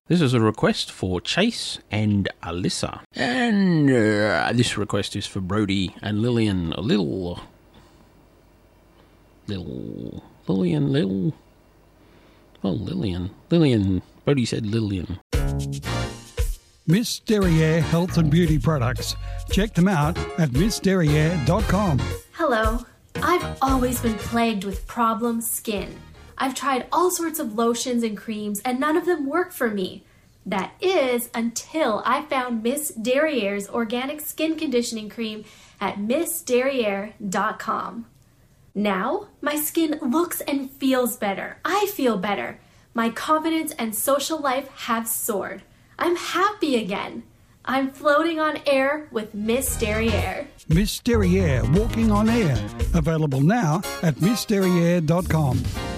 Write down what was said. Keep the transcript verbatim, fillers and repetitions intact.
This is a request for Chase and Alyssa. And uh, this request is for Brody and Lillian. A little... Little... Lillian, little... Oh, Lillian. Lillian. Brody said Lillian. Miss Derriere Health and Beauty Products. Check them out at miss derriere dot com. Hello. I've always been plagued with problem skin. I've tried all sorts of lotions and creams, and none of them work for me. That is, until I found Miss Derriere's Organic Skin Conditioning Cream at miss derriere dot com. Now, my skin looks and feels better. I feel better. My confidence and social life have soared. I'm happy again. I'm floating on air with Miss Derriere. Miss Derriere Walking on Air. Available now at miss derriere dot com.